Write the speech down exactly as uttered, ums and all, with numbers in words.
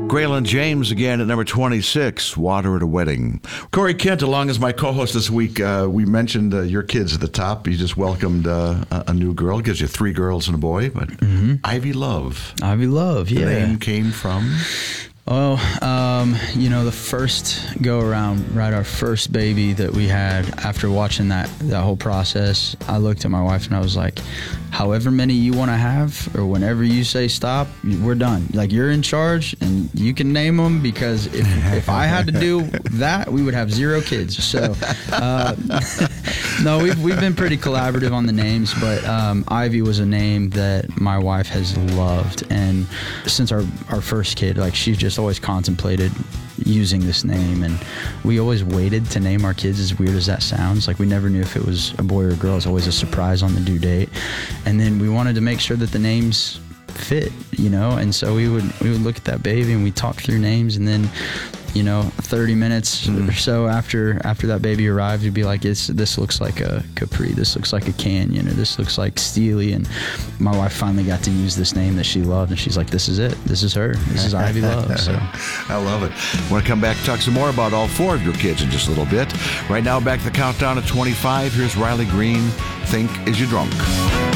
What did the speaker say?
Graylin James again at number twenty-six, Water at a Wedding. Corey Kent, along as my co-host this week, uh, we mentioned uh, your kids at the top. You just welcomed uh, a, a new girl. Gives you three girls and a boy, but mm-hmm. Ivy Love. Ivy Love, yeah. The name came from? Oh, um, you know, the first go around, right, our first baby that we had, after watching that, that whole process, I looked at my wife and I was like, however many you want to have, or whenever you say stop, we're done. Like, you're in charge and you can name them, because if, if I had to do that, we would have zero kids. So, uh, no, we've, we've been pretty collaborative on the names, but um, Ivy was a name that my wife has loved. And since our, our first kid, like, she's just always contemplated using this name, and we always waited to name our kids, as weird as that sounds. Like, we never knew if it was a boy or a girl. It was always a surprise on the due date. And then we wanted to make sure that the names fit, you know, and so we would we would look at that baby and we talk through names, and then, you know, thirty minutes mm. or so after after that baby arrived, you'd be like, it's, this looks like a Capri, this looks like a Canyon, or this looks like Steely. And my wife finally got to use this name that she loved, and she's like, this is it, this is her, this is Ivy Love. So I love it. I want to come back and talk some more about all four of your kids in just a little bit. Right now, back to the countdown at twenty-five. Here's Riley Green, Think Is You Drunk.